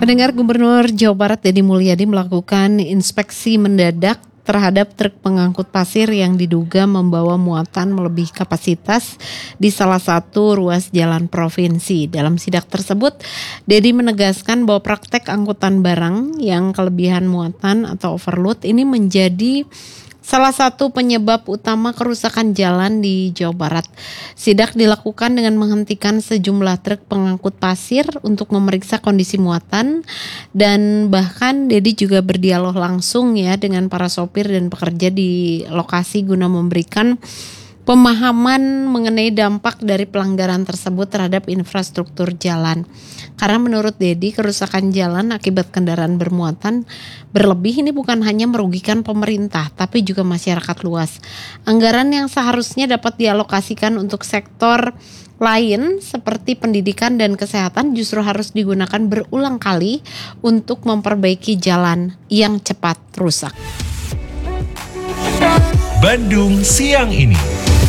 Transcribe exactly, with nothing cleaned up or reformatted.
Pendengar, Gubernur Jawa Barat Deddy Mulyadi melakukan inspeksi mendadak terhadap truk pengangkut pasir yang diduga membawa muatan melebihi kapasitas di salah satu ruas jalan provinsi. Dalam sidak tersebut, Deddy menegaskan bahwa praktek angkutan barang yang kelebihan muatan atau overload ini menjadi salah satu penyebab utama kerusakan jalan di Jawa Barat. Sidak dilakukan dengan menghentikan sejumlah truk pengangkut pasir untuk memeriksa kondisi muatan, dan bahkan Deddy juga berdialog langsung ya dengan para sopir dan pekerja di lokasi guna memberikan pemahaman mengenai dampak dari pelanggaran tersebut terhadap infrastruktur jalan. Karena menurut Deddy, kerusakan jalan akibat kendaraan bermuatan berlebih ini bukan hanya merugikan pemerintah, tapi juga masyarakat luas. Anggaran yang seharusnya dapat dialokasikan untuk sektor lain seperti pendidikan dan kesehatan justru harus digunakan berulang kali untuk memperbaiki jalan yang cepat rusak. Bandung Siang Ini.